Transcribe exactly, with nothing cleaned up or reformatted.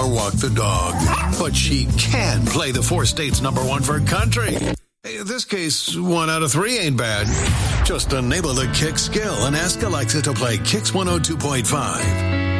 or walk the dog. But she can play the four states number one for country. In this case, one out of three ain't bad. Just enable the Kick skill and ask Alexa to play Kix one oh two point five.